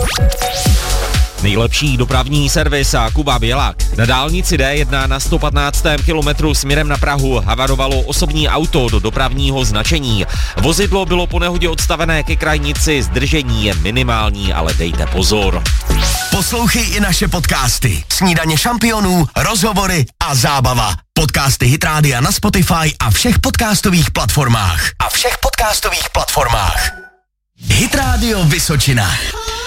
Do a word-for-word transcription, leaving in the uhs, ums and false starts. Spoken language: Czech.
Nejlepší dopravní servis a Kuba Bělák. Na dálnici D jedna na sto patnáctém kilometru směrem na Prahu havarovalo osobní auto do dopravního značení. Vozidlo bylo po nehodě odstavené ke krajnici, zdržení je minimální, ale dejte pozor. Poslouchej i naše podcasty. Snídaně šampionů, rozhovory a zábava. Podcasty Hit Rádia na Spotify a všech podcastových platformách. A všech podcastových platformách. Hit Radio Vysočina.